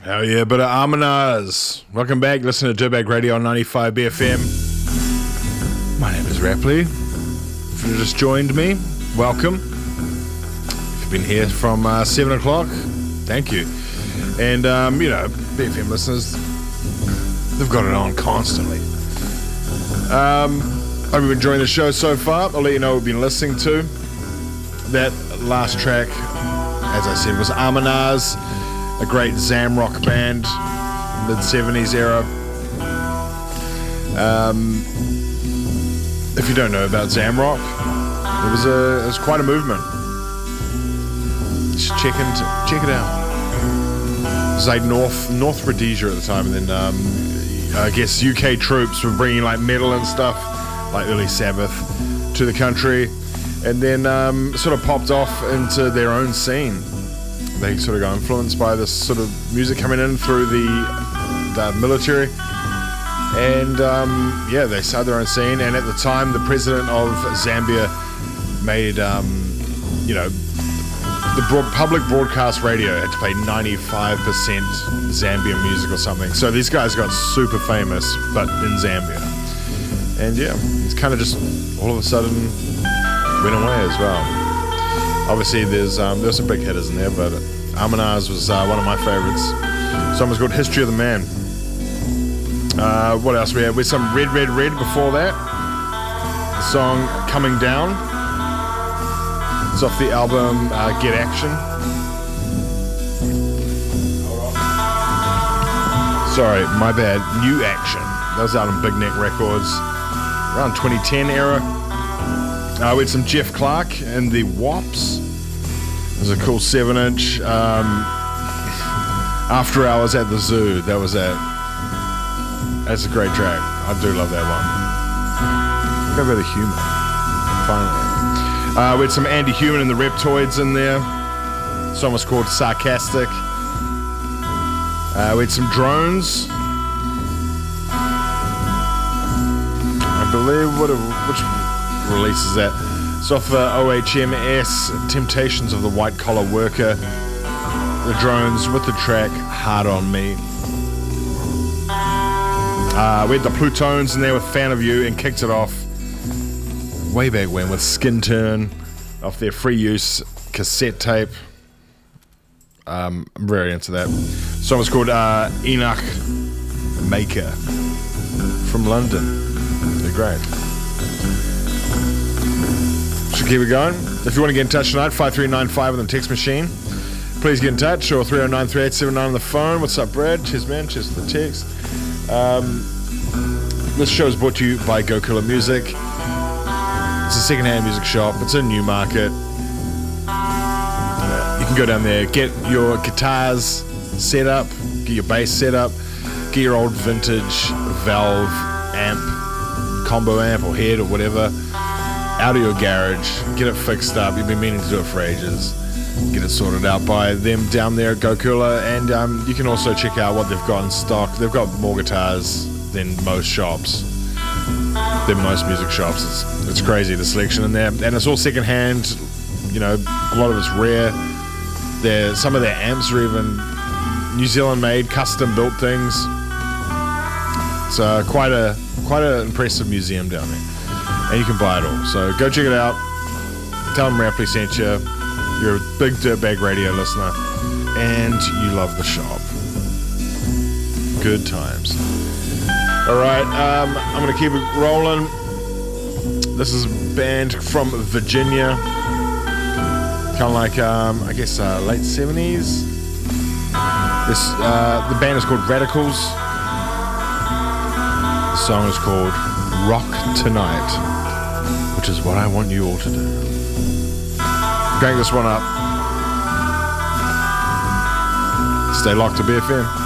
Hell yeah, bit of Armanaz. Welcome back. Listen to Dirtbag Radio on 95 BFM. My name is Rapley. If you just joined me, welcome. If you've been here from 7 o'clock, thank you. And, BFM listeners, they've got it on constantly. Hope you've been enjoying the show so far. I'll let you know what we've been listening to. That last track, as I said, was Armanaz, a great Zamrock band, mid-70s era. If you don't know about Zamrock, it was quite a movement. Just check it out. It was like North Rhodesia at the time, and then I guess UK troops were bringing like metal and stuff, like early Sabbath, to the country, and then sort of popped off into their own scene. They sort of got influenced by this sort of music coming in through the military, and they started their own scene. And at the time, the president of Zambia made the public broadcast radio had to play 95% Zambian music or something. So these guys got super famous, but in Zambia. And yeah, it's kind of just all of a sudden went away as well. Obviously, there's some big hitters in there, but Armanaz was one of my favorites. Song called History of the Man. What else we had? With some Red Red Red before that. The song Coming Down. It's off the album Get Action. Sorry, my bad. New Action. That was out on Big Neck Records around 2010 era. We had some Jeff Clark and the Wops. It was a cool 7-inch. After Hours at the Zoo. That was it. That's a great track. I do love that one. Go about the human. Finally. We had some Andy Human and the Reptoids in there. The song was called Sarcastic. We had some Drones. I believe, which release is that? It's off OHMS, Temptations of the White Collar Worker. The Drones with the track Hard on Me. We had the Plutones in there with Fan of You and kicked it off way back when with Skin Turn off their free use cassette tape. I'm very into that. The song was called Enoch Maker from London. They're great. Should keep it going. If you want to get in touch tonight, 5395 on the text machine. Please get in touch, or 309-3879 on the phone. What's up, Brad? Cheers, man. Cheers for the text. This show is brought to you by Go Killer Music. It's a second-hand music shop. It's in Newmarket. You can go down there, get your guitars set up, get your bass set up, get your old vintage Valve amp, combo amp or head or whatever, out of your garage, get it fixed up. You've been meaning to do it for ages. Get it sorted out by them down there at Go Cooler, and you can also check out what they've got in stock. They've got more guitars than most shops, than most music shops. It's crazy, the selection in there, and it's all secondhand. You know, a lot of it's rare. Some of their amps are even New Zealand made, custom built things. It's quite an impressive museum down there, and you can buy it all. So go check it out. Tell them Rapley sent you. You're a big Dirtbag Radio listener, and you love the shop. Good times. All right, I'm going to keep it rolling. This is a band from Virginia. Kind of like, I guess, late 70s. The band is called Radicals. The song is called Rock Tonight, which is what I want you all to do. Crank this one up. Stay locked to BFM.